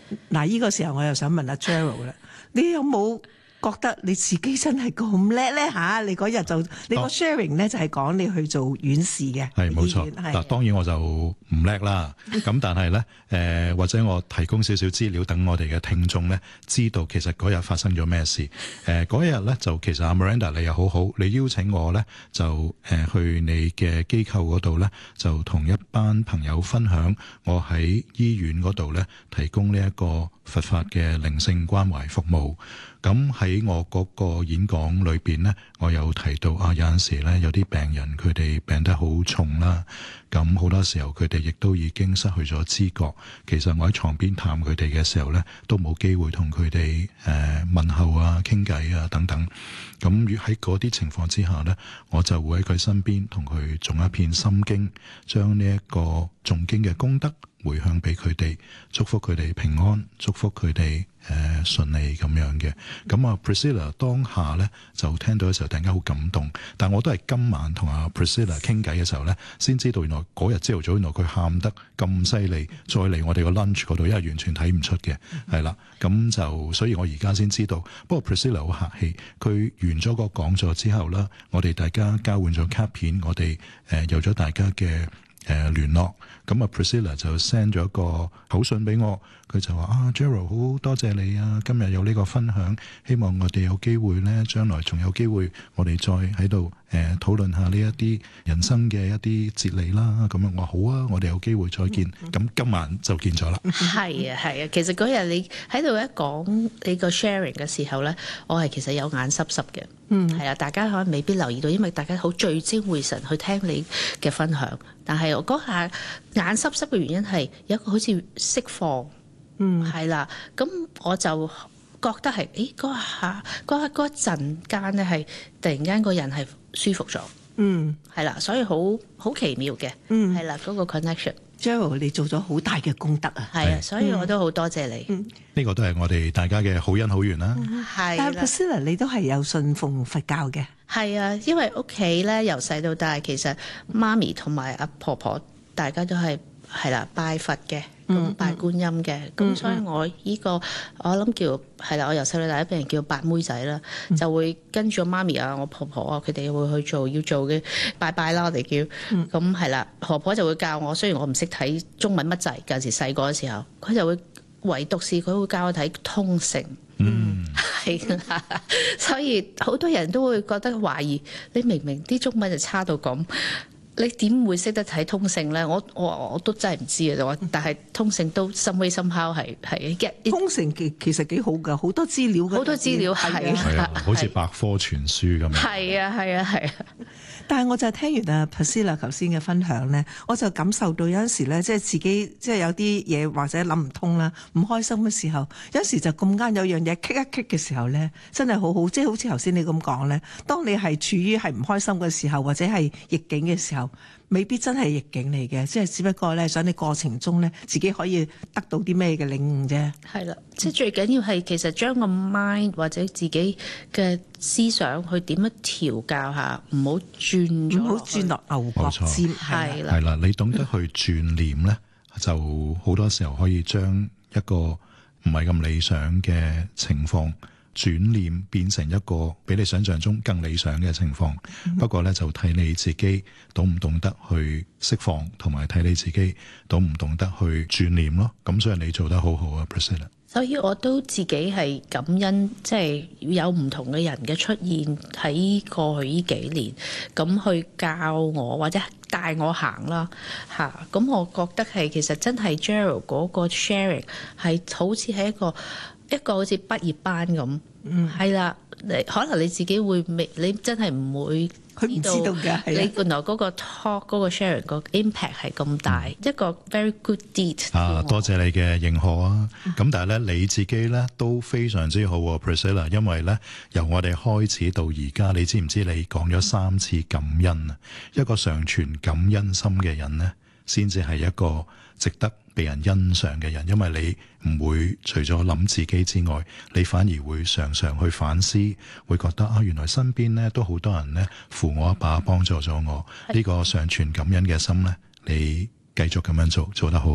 嗱，呢個時候我又想問阿 Gerald 啦，你有冇覺得你自己真係咁叻咧嚇？你嗰日就你個 sharing 咧就係講你去做院士嘅， 係冇錯。嗱，當然我就唔叻啦。咁但係咧或者我提供少少資料，等我哋嘅聽眾咧知道其實嗰日發生咗咩事。嗰日咧就其實阿 Miranda 你又好好，你邀請我咧就去你嘅機構嗰度咧，就同一班朋友分享我喺醫院嗰度咧提供呢一個佛法嘅靈性關懷服務。咁喺我嗰個演講裏邊咧，我有提到有陣時咧有啲病人佢哋病得好重啦，咁好多時候佢哋亦都已經失去咗知覺。其實我喺床邊探佢哋嘅時候咧，都冇機會同佢哋問候啊、傾偈啊等等。咁喺嗰啲情況之下咧，我就會喺佢身邊同佢誦一遍心經，將呢一個誦經嘅功德回向俾佢哋，祝福佢哋平安，祝福佢哋順利咁樣嘅。咁啊 Priscilla 當下咧就聽到嘅時候突然間好感動，但我都係今晚同阿 Priscilla 傾偈嘅時候咧，先知道原來嗰日朝頭早原來佢喊得咁犀利，再嚟我哋個 lunch 嗰度，因為完全睇唔出嘅，係啦。咁就所以我而家先知道。不過 Priscilla 好客氣，佢完咗個講座之後啦，我哋大家交換咗卡片，我哋有咗大家嘅聯絡。咁啊 Priscilla 就 send 咗個口信俾我，佢就話Gerald 好多謝你啊，今日有呢個分享，希望我哋有機會咧，將來仲有機會我哋再喺度討論下呢一啲人生嘅一啲哲理啦。咁樣我好啊，我哋有機會再見。咁今晚就見咗啦。 係啊係啊，其實嗰日你喺度一講你個 sharing 嘅時候咧，我係其實有眼濕濕嘅。係啊，大家可能未必留意到，因為大家好聚精會神去聽你嘅分享。但係我嗰下眼濕濕嘅原因係有一個好似釋放，係啦。咁我就覺得係，嗰一陣間咧係突然間個人係舒服咗，係啦，所以好奇妙嘅，係啦嗰個 connection。Gerald 你做咗好大嘅功德啊！ 係啊，所以我都好多謝你。 呢個都係我哋大家嘅好恩好緣啦。 係， 但係 Priscilla 你都係有信奉佛教嘅。 係啊，因為屋企咧由細到大，其實媽咪同埋阿婆婆大家都係啦拜佛嘅，咁拜觀音嘅，咁所以我呢個我諗叫係啦，我由細到大都俾人叫八妹仔啦，就會跟住我媽咪啊、我婆婆啊，佢哋會去做要做嘅拜拜啦，我哋叫咁係啦。婆婆就會教我，雖然我唔識睇中文乜滯，有時細個嘅時候，佢就會唯獨是佢會教我睇通勝。係啦，所以好多人都會覺得懷疑你明明啲中文就差到咁，你點會識得睇通勝咧？我都真係唔知啊！但係通勝都 some way somehow 係通勝其實幾好㗎，好多資料好多資料係啊，好似百科全書咁樣。 係啊係啊係啊！ 但係我就聽完阿 Priscilla 頭先嘅分享咧，我就感受到有陣時咧，即係自己即係有啲嘢或者諗唔通啦，唔開心嘅時候，有陣時就咁啱有樣嘢棘一棘嘅時候咧，真係好好，即係好似頭先你咁講咧，當你係處於係唔開心嘅時候，或者係逆境嘅時候，未必真係逆境嚟嘅，即係只不過咧想你過程中咧自己可以得到啲咩嘅領悟啫。 係啦，即係最緊要係其實將個 mind 或者自己嘅思想去點樣調教下，唔好轉落牛角尖。係啦， 係啦，你懂得去轉念咧，就好多時候可以將一個唔係咁理想嘅情況轉念變成一個比你想象中更理想嘅情況。不過咧就睇你自己懂唔懂得去釋放，同埋睇你自己懂唔懂得去轉念咯。咁所以你做得好好啊 Priscilla。 所以我都自己係感恩，即係有唔同嘅人嘅出現喺過去呢幾年，咁去教我或者帶我行啦嚇。咁我覺得係其實真係 Gerald 嗰個 sharing 係好似係一個好似畢業班咁，係啦。可能你自己會未，你真係唔會。 佢唔知道㗎， 你原來嗰個 talk 嗰個 sharing 個 impact 係咁大，一個 very good deed。 多謝你嘅認可啊！咁但係咧你自己咧都非常之好喎 Priscilla， 因為咧由我哋開始到而家，你知唔知你講咗3次感恩啊？一個常存感恩心嘅人咧，先至係一個值得被人欣賞嘅人，因為你唔會除咗諗自己之外，你反而會常常去反思，會覺得原來身邊咧都好多人咧扶我一把，幫助咗我。呢個常存感恩嘅心咧，你繼續咁樣做得好好。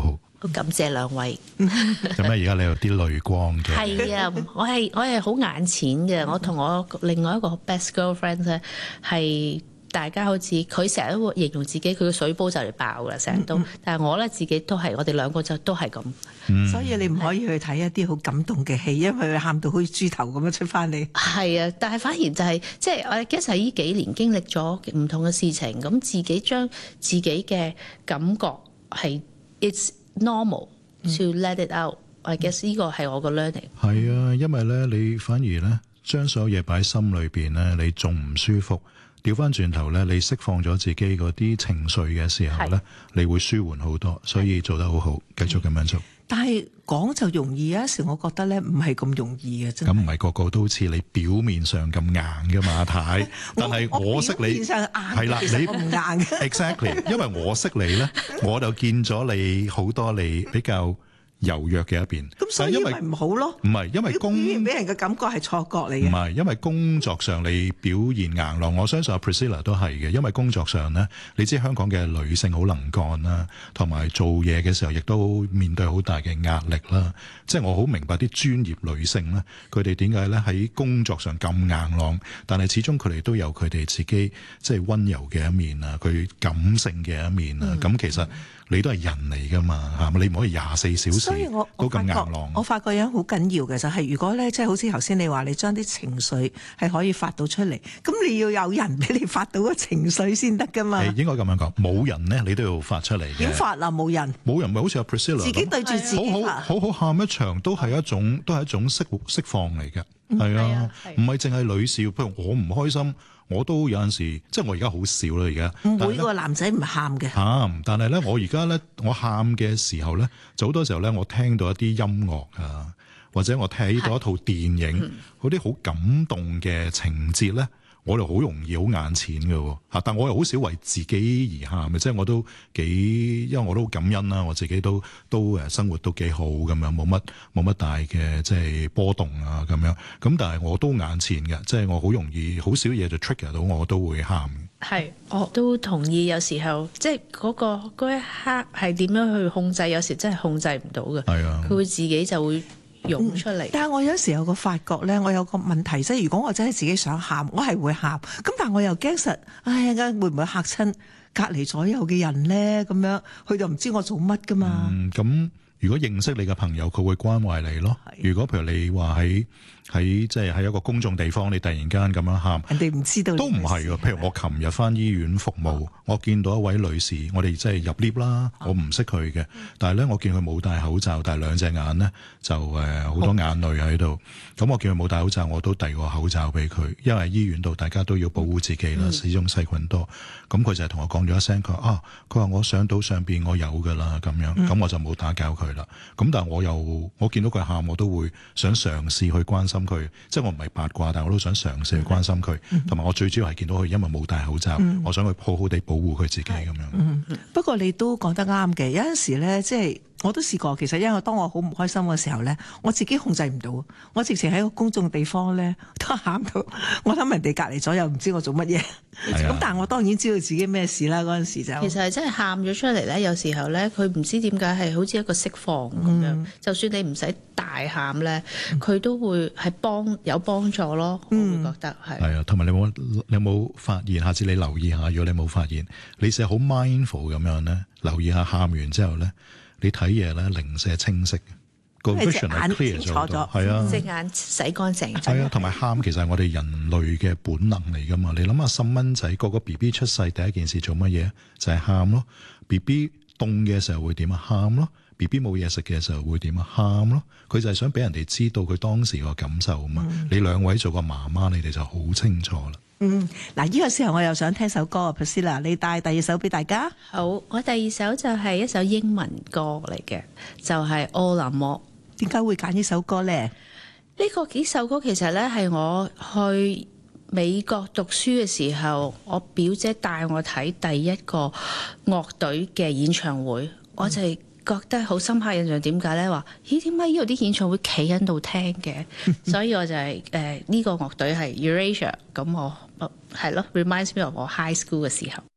好感謝兩位。 做咩？而家你有啲淚光嘅？ 係啊，我係好眼淺嘅。我同我另外一個 best girlfriend 咧係。大家好似佢成日都會形容自己佢個水煲就嚟爆啦，成日都。但係我咧自己都係，我哋兩個就都係咁。 所以你唔可以去睇一啲好感動嘅戲，因為佢喊到好似豬頭咁樣出翻嚟。 係啊，但係反而就係即係我 guess 係呢幾年經歷咗唔同嘅事情，咁自己將自己嘅感覺係 it's normal to let it out。I guess 呢個係我個 learning。 係啊，因為咧你反而咧將所有嘢擺喺心裏邊咧，你仲唔舒服。調翻轉頭咧，你釋放咗自己嗰啲情緒嘅時候咧，你會舒緩好多，所以做得好好，繼續咁樣做。 但係講就容易，有陣時我覺得咧唔係咁容易嘅，真係。 咁唔係個個都似你表面上咁硬嘅嘛，太。但係我識你係啦，你唔硬嘅。 Exactly， 因為我識你咧，我就見咗你好多你比較柔弱嘅一邊， 咁所以咪唔好咯？ 唔係因為表現俾人嘅感覺係錯覺嚟嘅。 唔係因為工作上你表現硬朗，我相信阿 Priscilla 都係嘅。因為工作上咧，你知香港嘅女性好能幹啦，同埋做嘢嘅時候亦都面對好大嘅壓力啦。即係我好明白啲專業女性咧，佢哋點解咧喺工作上咁硬朗，但係始終佢哋都有佢哋自己即係溫柔嘅一面啊，佢感性嘅一面啊。咁其實你都係人嚟噶嘛，係咪？你唔可以24小時都咁硬朗。 我發覺有好緊要嘅就係，如果咧即係好似頭先你話，你將啲情緒係可以發到出嚟，咁你要有人俾你發到個情緒先得噶嘛。 係應該咁樣講，冇人咧你都要發出嚟嘅。 點發啊？冇人咪好似阿 Priscilla 自己對住自己好喊一場都係一種釋放嚟嘅。係啊，唔係淨係女士，譬如我唔開心。我都有陣時，即係我而家好少啦，而家每個男仔唔喊嘅。 喊，但係咧，我而家咧，我喊嘅時候咧，就好多時候咧，我聽到一啲音樂啊，或者我睇到一套電影，嗰啲好感動嘅情節咧。我就好容易好眼淺嘅喎，但我又好少為自己而喊嘅，即係我都幾，因為我都好感恩啦，我自己都生活都幾好咁樣，冇乜大嘅即係波動啊咁樣，咁但係我都眼淺嘅，即係我好容易好少嘢就 trigger 到我都會喊。 係，我都同意，有時候即係嗰一刻係點樣去控制，有時真係控制唔到嘅。係啊，佢會自己就會湧出嚟。 但係我有時有個發覺咧，我有個問題，即係如果我真係自己想喊，我係會喊。咁但係我又驚實，哎呀，會唔會嚇親隔離左右嘅人咧？咁樣佢就唔知我做乜噶嘛。 咁如果認識你嘅朋友，佢會關懷你咯。如果譬如你話喺即係喺一個公眾地方，你突然間咁樣喊， 人哋唔知道都唔係喎。譬如我琴日返醫院服務，我見到一位女士，我哋即係入 lift 啦，我唔識佢嘅，但係咧我見佢冇戴口罩，但係兩隻眼咧就好多眼淚喺度。咁我見佢冇戴口罩，我都遞個口罩俾佢，因為醫院度大家都要保護自己啦，始終細菌多。咁佢就係同我講咗一聲，佢話我上到上邊我有㗎啦咁樣，咁我就冇打攪佢啦。咁但係我見到佢喊，我都會想嘗試去關心佢，即係我唔係八卦，但係我都想嘗試去關心佢，同埋我最主要係見到佢因為冇戴口罩，我想去好好地保護佢自己咁樣。 不過你都講得啱嘅，有陣時咧，即係我都試過，其實因為當我好唔開心嘅時候咧，我自己控制唔到，我直情喺個公眾地方咧都喊到，我諗人哋隔離左右唔知我做乜嘢，咁但係我當然知道自己咩事啦。嗰陣時就其實係真係喊咗出嚟咧，有時候咧佢唔知點解係好似一個釋放咁樣，就算你唔使大喊咧，佢都會係有幫助咯。我會覺得係。係啊，同埋你有冇發現？下次你留意下，如果你冇發現，你成日好 mindful 咁樣咧，留意下喊完之後咧，你睇嘢咧零舍清晰，個 vision 係 clear 咗，係啊， 隻眼洗乾淨。 係啊，同埋喊其實係我哋人類嘅本能嚟噶嘛。你諗下，細蚊仔個 BB 出世第一件事做乜嘢？就係喊咯。BB 凍嘅時候會點啊？喊咯。BB 冇嘢食嘅時候會點啊？喊咯。佢就係想俾人哋知道佢當時個感受啊嘛。你兩位做個媽媽，你哋就好清楚啦。 嗱，呢個時候我又想聽首歌啊 Priscilla， 你帶第二首俾大家。 好，我第二首就係一首英文歌嚟嘅，就係《All Amour》。 點解會揀呢首歌咧？ 呢幾首歌其實咧係我去美國讀書嘅時候，我表姐帶我睇第一個樂隊嘅演唱會，我就係覺得好深刻印象。點解咧？話咦，點解呢度啲演唱會企喺度聽嘅？所以我就係呢個樂隊係 Eurasia，咁我係咯 reminds me of 我 high school 嘅時候。